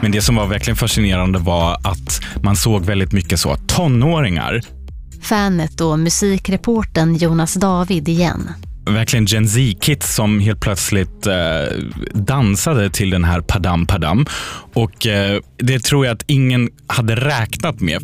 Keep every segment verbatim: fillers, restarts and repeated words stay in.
Men det som var verkligen fascinerande var att man såg väldigt mycket så tonåringar. Fanet och musikreporten Jonas David igen. Verkligen Gen Z-kids som helt plötsligt eh, dansade till den här Padam Padam. Och eh, det tror jag att ingen hade räknat med.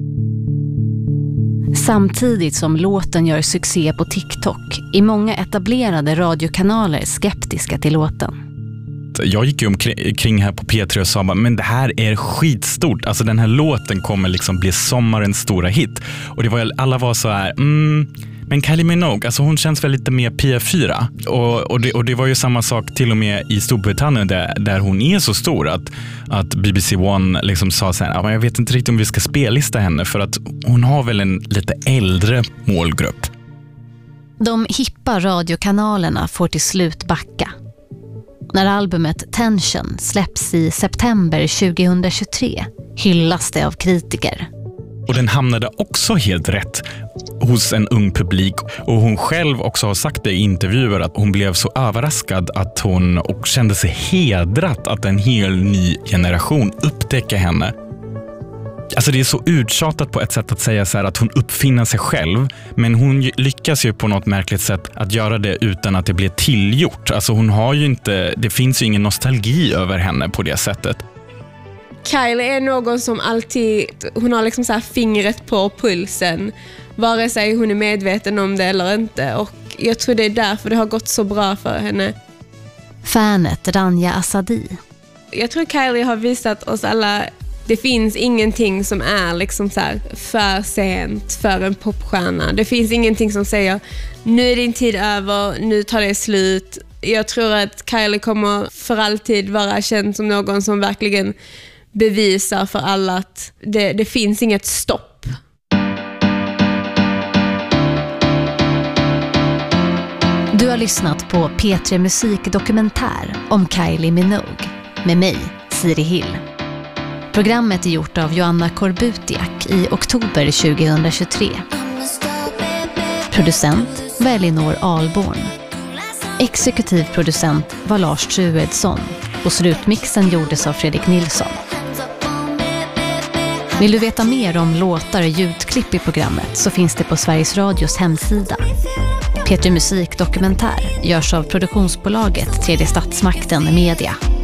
Samtidigt som låten gör succé på TikTok är många etablerade radiokanaler skeptiska till låten. Jag gick ju omkring här på P tre och sa men det här är skitstort. Alltså den här låten kommer liksom bli sommarens stora hit. Och det var, alla var så här, mm, men Kylie Minogue, alltså hon känns väl lite mer P fyra. Och, och, det, och det var ju samma sak till och med i Storbritannien där, där hon är så stor att, att B B C One liksom sa så här, jag vet inte riktigt om vi ska spellista henne för att hon har väl en lite äldre målgrupp. De hippa radiokanalerna får till slut backa. När albumet Tension släpps i september tjugohundratjugotre hyllas det av kritiker. Och den hamnade också helt rätt hos en ung publik. Och hon själv också har sagt det i intervjuer att hon blev så överraskad att hon och kände sig hedrat att en hel ny generation upptäcker henne. Alltså det är så uttjatat på ett sätt att säga så här att hon uppfinner sig själv, men hon lyckas ju på något märkligt sätt att göra det utan att det blir tillgjort. Alltså hon har ju inte, det finns ju ingen nostalgi över henne på det sättet. Kylie är någon som alltid, hon har liksom så här fingret på pulsen, vare sig hon är medveten om det eller inte, och jag tror det är därför det har gått så bra för henne. Fanet Rania Asadi. Jag tror Kylie har visat oss alla, det finns ingenting som är liksom så här för sent för en popstjärna. Det finns ingenting som säger nu är din tid över, nu tar det slut. Jag tror att Kylie kommer för alltid vara känd som någon som verkligen bevisar för alla att det, det finns inget stopp. Du har lyssnat på P tre Musikdokumentär om Kylie Minogue med mig, Siri Hill. Programmet är gjort av Joanna Korbutiak i oktober tjugohundratjugotre. Producent var Elinor Alborn. Exekutiv producent var Lars Truedsson och slutmixen gjordes av Fredrik Nilsson. Vill du veta mer om låtar och ljudklipp i programmet så finns det på Sveriges Radios hemsida. P tre Musikdokumentär görs av produktionsbolaget Tredje Statsmakten Media.